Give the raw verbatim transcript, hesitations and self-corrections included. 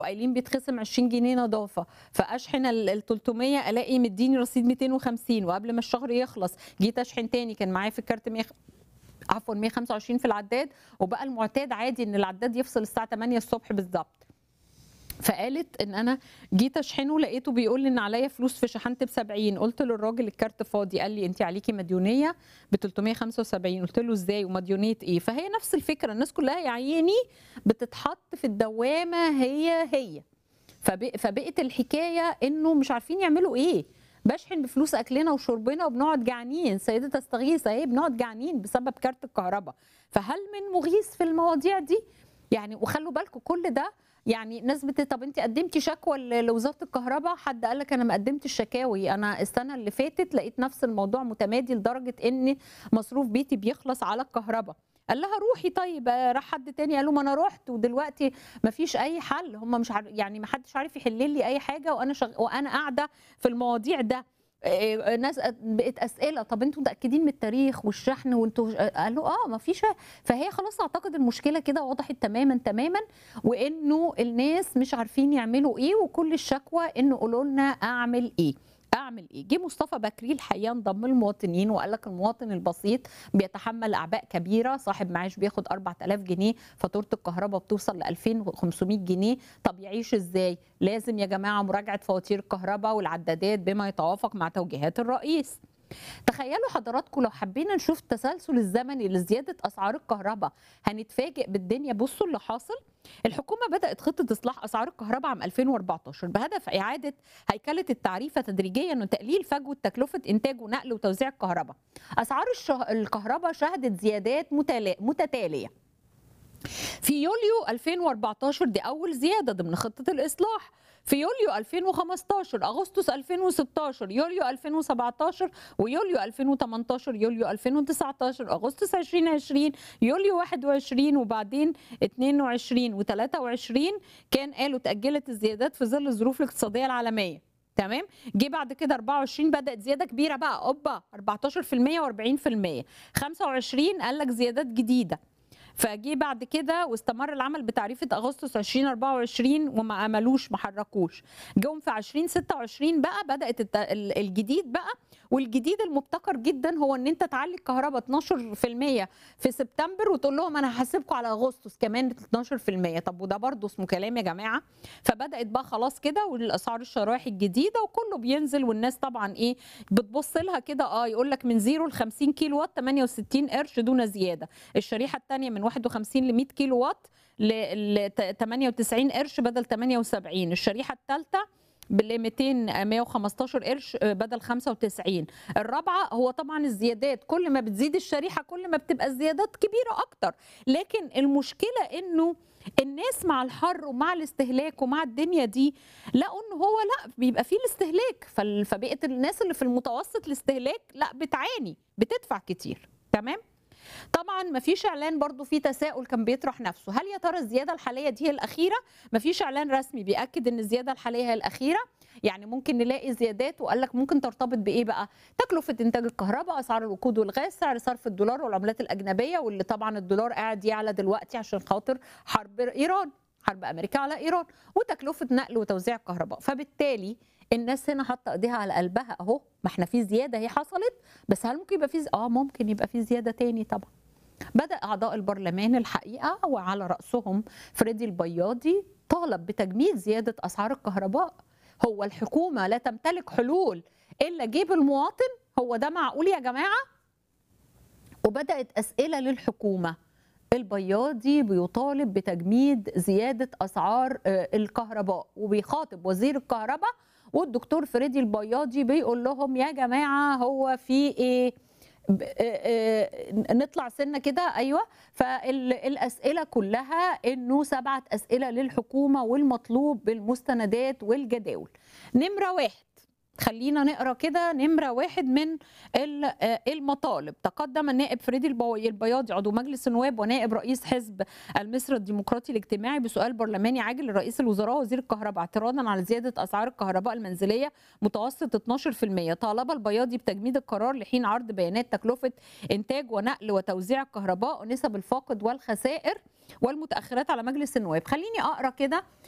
وقايلين بيتخصم عشرين جنيه نضافه، فاشحن ال ال تلتمية الاقي مديني رصيد ميتين وخمسين، وقبل ما الشهر يخلص جيت اشحن تاني كان معايا في الكارت مية عفوا مية وخمسة وعشرين في العداد، وبقى المعتاد عادي ان العداد يفصل الساعه تمانية الصبح بالظبط. فقالت ان انا جيت اشحنه لقيته بيقول لي ان عليا فلوس في شحنت ب سبعين، قلت للراجل الكارت فاضي، قال لي انت عليكي مديونيه ب تلتمية وخمسة وسبعين، قلت له ازاي ومديونيه ايه؟ فهي نفس الفكره، الناس كلها يا عيني بتتحط في الدوامه هي هي. فبقت الحكايه انه مش عارفين يعملوا ايه. بشحن بفلوس اكلنا وشربنا وبنقعد جعانين، سيده تستغيث اهي بنقعد جعانين بسبب كارت الكهرباء. فهل من مغيث في المواضيع دي؟ يعني وخلوا بالكم كل ده يعني ناس بت طب انت قدمتي شكوى لوزاره الكهرباء؟ حد قال لك انا ما قدمتش شكاوي، انا السنه اللي فاتت لقيت نفس الموضوع متمادي لدرجه ان مصروف بيتي بيخلص على الكهرباء. قال لها روحي طيب، راح حد تاني قال له ما انا رحت ودلوقتي ما فيش اي حل، هم مش عارف يعني ما حدش عارف يحل لي اي حاجه، وانا شغ... وانا قاعده في المواضيع ده. ناس بقت اسئله طب انتوا متاكدين من التاريخ والشحن وانتوا؟ قالوا اه ما فيش. فهي خلاص اعتقد المشكله كده وضحت تماما تماما، وانه الناس مش عارفين يعملوا ايه، وكل الشكوى انه قولوا لنا اعمل ايه اعمل ايه. جه مصطفى بكري الحقيقه انضم للمواطنين وقال لك المواطن البسيط بيتحمل اعباء كبيره، صاحب معاش بياخد أربعة آلاف جنيه، فاتوره الكهرباء بتوصل ل ألفين وخمسمية جنيه، طب يعيش ازاي؟ لازم يا جماعه مراجعه فواتير الكهرباء والعدادات بما يتوافق مع توجيهات الرئيس. تخيلوا حضراتكم لو حبينا نشوف التسلسل الزمني لزياده اسعار الكهرباء هنتفاجئ بالدنيا. بصوا اللي حاصل، الحكومه بدات خطه اصلاح اسعار الكهرباء عام ألفين وأربعتاشر بهدف اعاده هيكله التعريفه تدريجيا وتقليل فجوه تكلفه انتاج ونقل وتوزيع الكهرباء. اسعار الكهرباء شهدت زيادات متتاليه. في يوليو ألفين وأربعتاشر دي اول زياده ضمن خطه الاصلاح، في يوليو ألفين وخمستاشر، اغسطس ألفين وستاشر، يوليو ألفين وسبعتاشر، ويوليو ألفين وتمنتاشر، يوليو ألفين وتسعتاشر، اغسطس ألفين وعشرين، يوليو واحد وعشرين، وبعدين اتنين وعشرين وتلاتة وعشرين كان قالوا تاجلت الزيادات في ظل الظروف الاقتصاديه العالميه. تمام. جه بعد كده أربعة وعشرين بدات زياده كبيره بقى، اوبا أربعتاشر في المية وأربعين في المية. خمسة وعشرين قال لك زيادات جديده. فجي بعد كده واستمر العمل بتعريفه اغسطس ألفين وأربعة وعشرين وما عملوش ما حركوش. جم في ألفين وستة وعشرين بقى بدات الجديد بقى، والجديد المبتكر جدا هو ان انت تعلي الكهرباء اتناشر في المية في سبتمبر وتقول لهم انا هحاسبكم على اغسطس كمان اتناشر في المية. طب وده برضه اسمه كلام يا جماعه؟ فبدات بقى خلاص كده والاسعار الشرايح الجديده وكله بينزل، والناس طبعا ايه بتبص لها كده، اه يقول لك من زيرو ل خمسين كيلو وات تمانية وستين قرش دون زياده، الشريحه الثانيه من واحد وخمسين ل مية كيلو وات ل تمانية وتسعين قرش بدل تمانية وسبعين، الشريحه الثالثه ب ميتين مية وخمستاشر قرش بدل خمسة وتسعين. الرابعه هو طبعا الزيادات، كل ما بتزيد الشريحه كل ما بتبقى الزيادات كبيره اكتر، لكن المشكله انه الناس مع الحر ومع الاستهلاك ومع الدنيا دي لقوا ان هو لا بيبقى فيه الاستهلاك، فبقت الناس اللي في المتوسط الاستهلاك لا بتعاني بتدفع كتير. تمام. طبعا مفيش اعلان، برضو في تساؤل كان بيطرح نفسه، هل يا ترى الزياده الحاليه دي هي الاخيره؟ مفيش اعلان رسمي بياكد ان الزياده الحاليه هي الاخيره، يعني ممكن نلاقي زيادات، وقال لك ممكن ترتبط بايه بقى؟ تكلفه انتاج الكهرباء، اسعار الوقود والغاز، سعر صرف الدولار والعملات الاجنبيه، واللي طبعا الدولار قاعد يعلى دلوقتي عشان خاطر حرب ايران، حرب امريكا على ايران، وتكلفه نقل وتوزيع الكهرباء. فبالتالي الناس هنا حاطه ايديها على قلبها اهو، ما احنا في زياده هي حصلت، بس هل ممكن يبقى في اه ممكن يبقى في زياده تاني طبعا. بدأ أعضاء البرلمان الحقيقة وعلى رأسهم فريدي البياضي طالب بتجميد زيادة أسعار الكهرباء. هو الحكومة لا تمتلك حلول إلا جيب المواطن؟ هو ده معقول يا جماعة؟ وبدأت أسئلة للحكومة. البياضي بيطالب بتجميد زيادة أسعار الكهرباء وبيخاطب وزير الكهرباء، والدكتور فريدي البياضي بيقول لهم يا جماعة هو في إيه؟ نطلع سنه كده. ايوه. فالاسئله كلها انه سبعه اسئله للحكومه والمطلوب بالمستندات والجداول. نمره واحد، خلينا نقرا كده نمره واحد من المطالب. تقدم النائب فريدي البياضي عضو مجلس النواب ونائب رئيس حزب المصري الديمقراطي الاجتماعي بسؤال برلماني عاجل لرئيس الوزراء وزير الكهرباء اعتراضا على زياده اسعار الكهرباء المنزليه متوسط اتناشر في المية. طالب البياضي بتجميد القرار لحين عرض بيانات تكلفه انتاج ونقل وتوزيع الكهرباء ونسب الفاقد والخسائر والمتاخرات على مجلس النواب. خليني اقرا كده